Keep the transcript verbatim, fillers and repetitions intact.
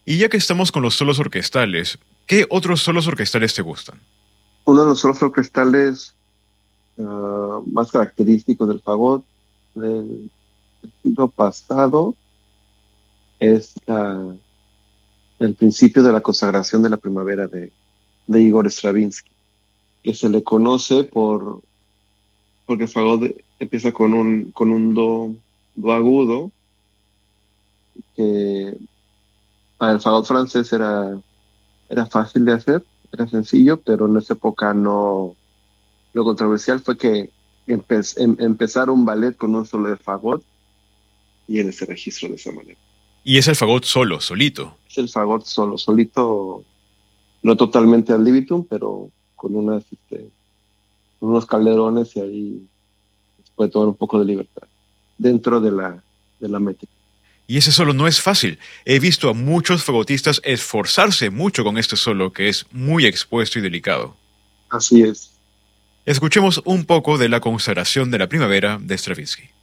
Y ya que estamos con los solos orquestales, ¿qué otros solos orquestales te gustan? Uno de los solos orquestales ah, más característicos del fagot del siglo pasado es la- el principio de la consagración de la primavera de, de Igor Stravinsky, que se le conoce por, porque el fagot empieza con un, con un do, do agudo, que para el fagot francés era, era fácil de hacer, era sencillo, pero en esa época no. Lo controversial fue que empe- em- empezar un ballet con un solo de fagot y en ese registro de esa manera. Y es el fagot solo, solito. Es el fagot solo, solito, no totalmente al libitum, pero con unas, este, con unos calderones y ahí se puede tomar un poco de libertad dentro de la, de la métrica. Y ese solo no es fácil. He visto a muchos fagotistas esforzarse mucho con este solo, que es muy expuesto y delicado. Así es. Escuchemos un poco de la consagración de la primavera de Stravinsky.